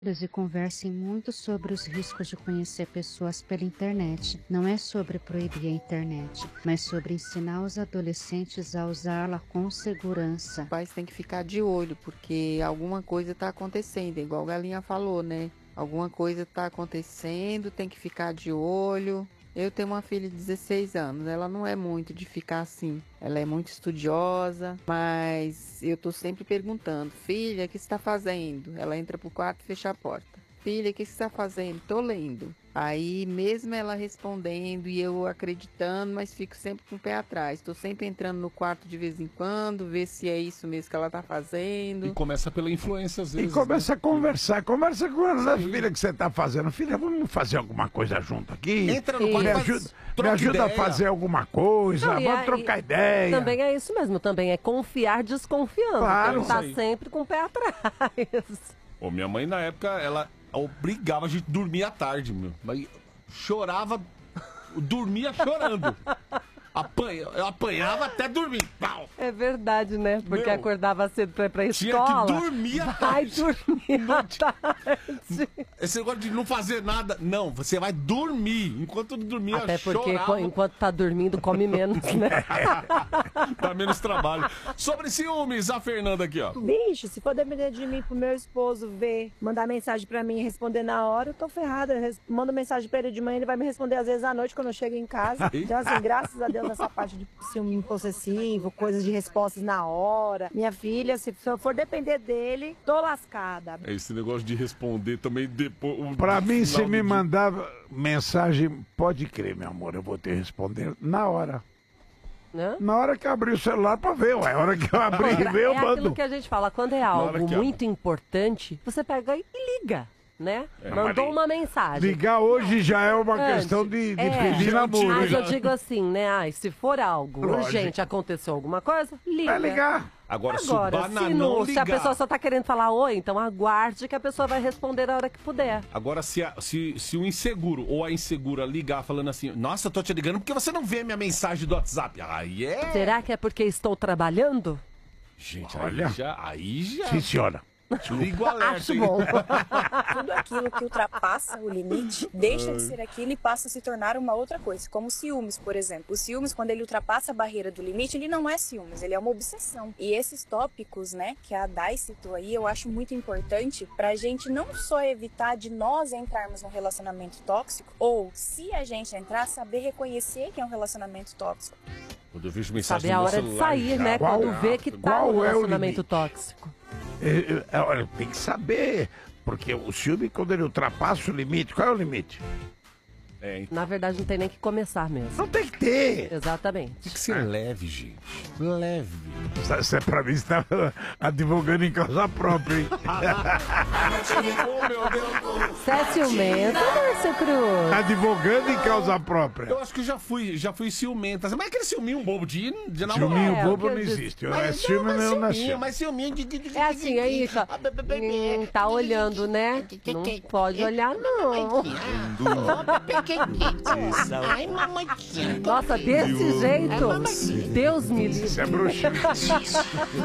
E conversem muito sobre os riscos de conhecer pessoas pela internet. Não é sobre proibir a internet, mas sobre ensinar os adolescentes a usá-la com segurança. Os pais têm que ficar de olho, porque alguma coisa está acontecendo, igual a Galinha falou, né? Alguma coisa está acontecendo, tem que ficar de olho. Eu tenho uma filha de 16 anos, ela não é muito de ficar assim. Ela é muito estudiosa, mas eu tô sempre perguntando: filha, o que você está fazendo? Ela entra pro quarto e fecha a porta. Filha, o que você está fazendo? Tô lendo. Aí, mesmo ela respondendo e eu acreditando, mas fico sempre com o pé atrás. Tô sempre entrando no quarto de vez em quando, ver se é isso mesmo que ela tá fazendo. E começa pela influência, às vezes. E começa a conversar. Conversa com ela, filha, que você tá fazendo. Filha, vamos fazer alguma coisa junto aqui? Entra no quarto, me ajuda a fazer alguma coisa, Não, vamos trocar ideia. Também é isso mesmo, também é confiar desconfiando. Claro. Tá sempre com o pé atrás. Ô, minha mãe, na época, ela obrigava a gente a dormir à tarde, meu. Mas chorava, dormia chorando. Eu apanhava até dormir. Pau. É verdade, né? Porque Meu, acordava cedo pra ir pra tinha escola. que dormir à Vai tarde. dormir à tarde. Esse negócio de não fazer nada. Não, você vai dormir. Enquanto dormia, Até porque chorava. enquanto tá dormindo, come menos, né? Dá menos trabalho. Sobre ciúmes, a Fernanda aqui, ó. Bicho, se for depender de mim pro meu esposo ver, mandar mensagem pra mim e responder na hora, eu tô ferrada. Eu mando mensagem pra ele de manhã, ele vai me responder às vezes à noite quando eu chego em casa. Então, assim, graças a Deus, essa parte de ciúme possessivo, coisas de respostas na hora. Minha filha, se eu for depender dele, tô lascada. Esse negócio de responder também depois. Pra mim, se me dia. mandava mensagem, pode crer, meu amor, eu vou te responder na hora. Né? Na hora que eu abri o celular pra ver, ué. A hora que eu abri e ver, eu É aquilo mando. que a gente fala, quando é hora algo que muito importante, você pega e liga, né? mas Mandou uma mensagem. Ligar hoje já é uma Antes, questão de é. pedir namoro. Mas hein? eu digo assim, né? Ai, se for algo Lógico. urgente, aconteceu alguma coisa, liga. Vai ligar. Agora, se o Agora, bananão se a ligar... pessoa só tá querendo falar oi, então aguarde que a pessoa vai responder a hora que puder. Agora, se o inseguro ou a insegura ligar falando assim, nossa, eu tô te ligando porque você não vê minha mensagem do WhatsApp. Aí é... Será que é porque estou trabalhando? Gente, Olha. aí já... Sim, senhora. Liga o alerta, Acho hein? bom. Tudo aquilo que ultrapassa o limite deixa de ser aquilo e passa a se tornar uma outra coisa, como o ciúmes, por exemplo. O ciúmes, quando ele ultrapassa a barreira do limite, ele não é ciúmes, ele é uma obsessão. E esses tópicos, né, que a Dai citou aí, eu acho muito importante pra gente não só evitar de nós entrarmos num relacionamento tóxico, ou, se a gente entrar, saber reconhecer que é um relacionamento tóxico. Quando eu vejo mensagem Saber no a meu hora de celular, sair, já- né? Qual- Quando vê que tá qual no é o relacionamento limite? tóxico. Olha, tem que saber, porque o ciúme, quando ele ultrapassa o limite, qual é o limite? É, Na verdade, não tem nem que começar mesmo. Não tem que ter. Exatamente. tem que ser leve, gente. Leve. Isso é pra mim, você tá advogando em causa própria, hein? Oh, meu Deus. Você é ciumento, Márcio Cruz? Advogando em causa própria. Eu acho que eu já fui ciumenta. Mas é aquele ciúminho bobo de namorar. Ciúminho É, bobo o que não eu disse. existe. É ciúme não nasceu. Mas ciúminho de... É assim, é isso. ó. Tá olhando, né? Não pode olhar, não. Ai, mamãe. Nossa, desse jeito, Deus me livre. Isso é bruxinha.